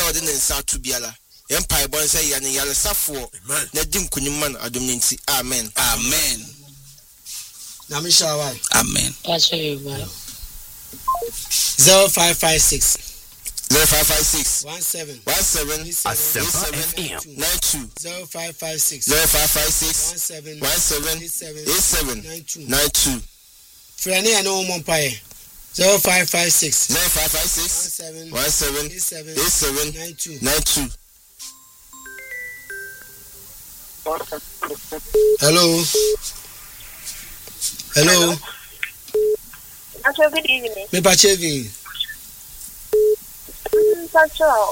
odi ne nsa to biala empire bon say ya ne yale safo na di nkunyim na adom nti amen amen na me shawa amen 0556 17 Asempa FM 92 0556 17 92 Frene ya no mompae 0556 17 92 Hello. Good evening. Me Pachevi. Pacho.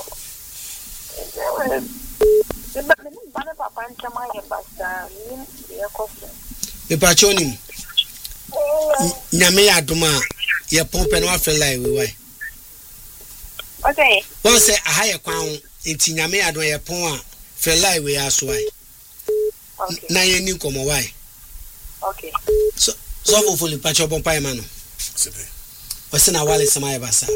Me Pachonim. Nyame ya duma ye pompe no afre lai we why. Okay. Won say aha ye kwan enti nyame ya duma ye pon a fre lai we aso why. Okay. Na ye ni komo why. Okay. So for the Pacho pompa e mano. Sebe. Wase na wale sama ye basa.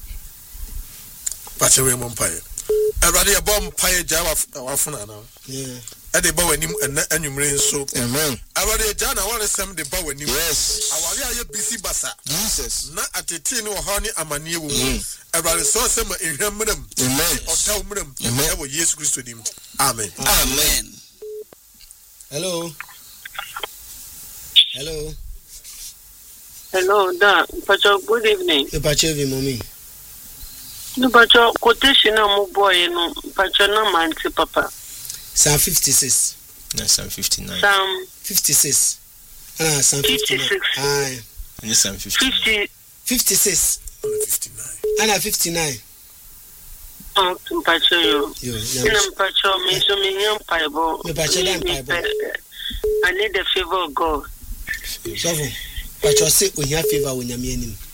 Pacho we mompae. Everybody a bomb pie jawa wafuna na. Yeah. Ade ba wanim anwumre nso. amen Everybody jana wan sem de ba wanim. yes Awale aye bisi basa. Jesus Na atete ni wo ha ni amane wo. Everybody so sem ehwamram. amen Otaw mram. Amen. E wo Yesu Kristo dim. Amen. amen Hello, da. Pacho, good evening. me Pachevi mommy. No, Pacho, quotation no boy, no. Pacho, no man, papa. Psalm 56. Psalm 59 Psalm 56. Psalm 59. 56. Aye. and Psalm 59 50. 56. 59. Ana 59. Oh, Pacho, Yo, Pacho, me so me young Bible. Me Pacho dan Bible. I need the favor of God. So Pacho say ohia favor wo nyame anim.